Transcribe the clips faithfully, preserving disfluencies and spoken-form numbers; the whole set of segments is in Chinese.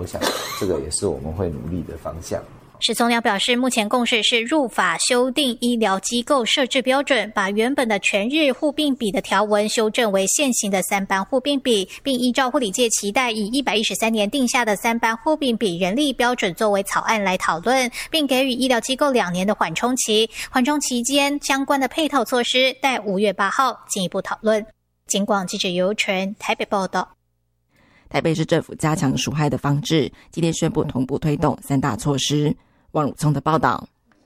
我想这个也是我们会努力的方向。 史宗良表示，目前共识是入法修订医疗机构设置标准，把原本的全日护病比的条文修正为现行的三班护病比，并依照护理界期待以一百一十三年定下的三班护病比人力标准作为草案来讨论，并给予医疗机构两年的缓冲期。缓冲期间相关的配套措施待五月八号进一步讨论。警广记者尤纯台北报道。 台北市政府加强鼠害的防治，今天宣布同步推动三大措施。汪汝聪的报道。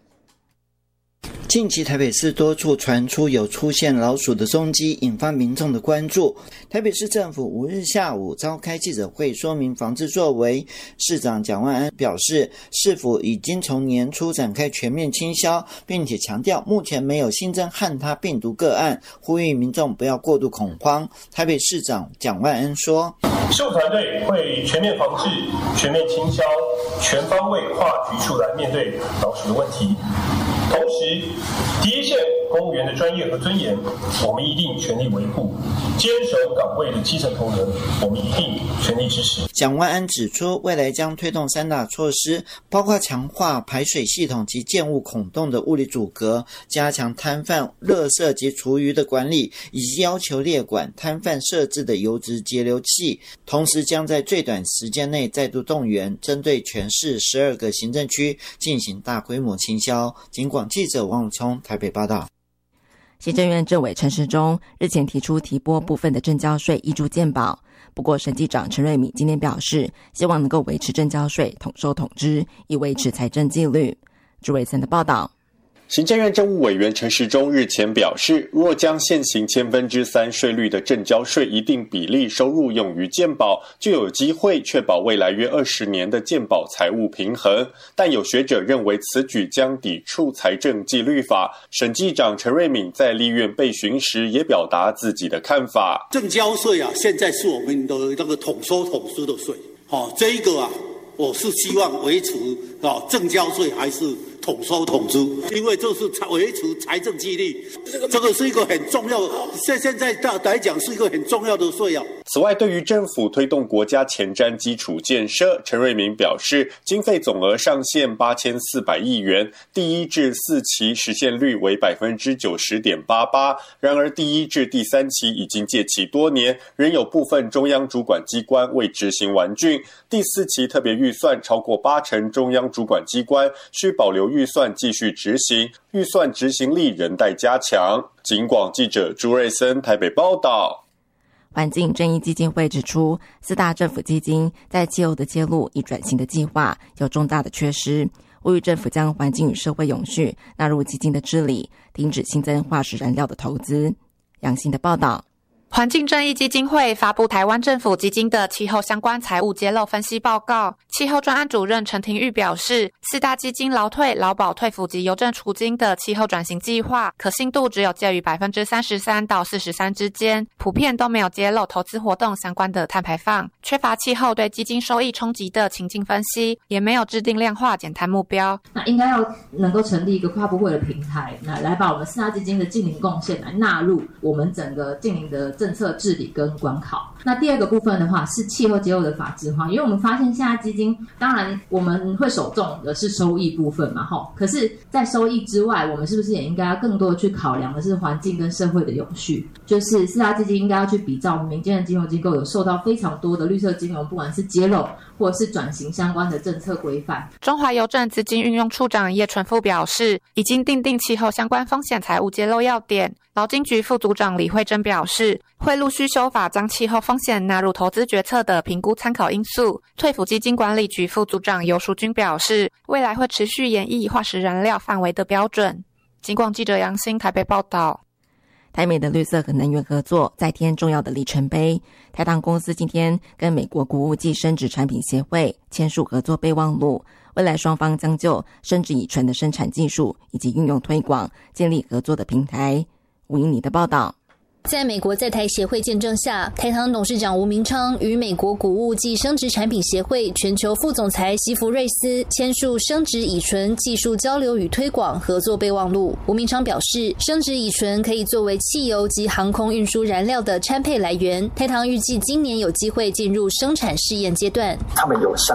近期台北市多处传出有出现老鼠的踪迹，引发民众的关注。台北市政府五日下午召开记者会，说明防治作为。市长蒋万安表示，市府已经从年初展开全面清消，并且强调目前没有新增汉他病毒个案，呼吁民众不要过度恐慌。台北市长蒋万安说， 市府团队会全面防治、全面清消，全方位跨局处来面对老鼠的问题。同时，第一线公务员的专业和尊严，我们一定全力维护；坚守岗位的基层同仁，我们一定全力支持。 蒋万安指出，未来将推动三大措施，包括强化排水系统及建物孔洞的物理阻隔，加强摊贩、垃圾及厨余的管理，以及要求列管摊贩设置的油脂节流器。同时，将在最短时间内再度动员，针对全市十二个行政区进行大规模清消。警广记者王汝聪台北报道。 行政院政委陈时中日前提出提拨部分的证交税挹注健保，不过审计长陈瑞敏今天表示，希望能够维持证交税统收统支，以维持财政纪律。朱伟森的报道。 行政院政务委员陈时中日前表示，若将现行千分之三税率的证交税一定比例收入用于健保，就有机会确保未来约二十年的健保财务平衡。但有学者认为此举将抵触财政纪律法。审计长陈瑞敏在立院备询时也表达自己的看法。 证交税啊，现在是我们的那个统收统支的税，好、哦，这一个啊，我是希望维持啊、哦，证交税还是统收统支，因为这是维持财政纪律，这个是一个很重要的，现现在来讲是一个很重要的税啊。 此外，对于政府推动国家前瞻基础建设，陈瑞敏表示，经费总额上限八千四百亿元，第一至四期实现率为百分之九十点八八。然而，第一至第三期已经届期多年，仍有部分中央主管机关未执行完竣。第四期特别预算超过八成中央主管机关需保留预算继续执行，预算执行力仍待加强。警广记者朱瑞森台北报道。 环境正义基金会指出，四大政府基金在气候的揭露与转型的计划有重大的缺失，呼吁政府将环境与社会永续纳入基金的治理，停止新增化石燃料的投资。杨欣的报道。 环境正义基金会发布台湾政府基金的气候相关财务揭露分析报告。气候专案主任陈庭玉表示，四大基金劳退、劳保退抚及邮政储金的气候转型计划可信度只有介于 百分之三十三 到 四十三 之间，普遍都没有揭露投资活动相关的碳排放，缺乏气候对基金收益冲击的情境分析，也没有制定量化减碳目标。 那应该要能够成立一个跨部会的平台，那来把我们四大基金的净零贡献来纳入我们整个净零的政策治理跟管考。那第二个部分的话是气候揭露的法制化，因为我们发现现在基金当然我们会首重的是收益部分嘛，可是在收益之外，我们是不是也应该要更多的去考量的是环境跟社会的永续，就是四大基金应该要去比照民间的金融机构有受到非常多的绿色金融不管是揭露或者是转型相关的政策规范。 中华邮政资金运用处长叶纯富表示，已经订定气候相关风险财务揭露要点。劳金局副组长李慧珍表示，会陆续修法将气候风险纳入投资决策的评估参考因素。退抚基金管理局副组长游淑君表示，未来会持续研议化石燃料范围的标准。警广记者杨欣台北报道。 台美的绿色和能源合作再添重要的里程碑。台糖公司今天跟美国谷物暨生质产品协会签署合作备忘录，未来双方将就生质乙醇的生产技术以及运用推广建立合作的平台。吴英妮的报道。 在美国在台协会见证下，台糖董事长吴明昌与美国谷物暨生质产品协会全球副总裁席弗瑞斯签署生质乙醇技术交流与推广合作备忘录。吴明昌表示，生质乙醇可以作为汽油及航空运输燃料的掺配来源，台糖预计今年有机会进入生产试验阶段。 他们有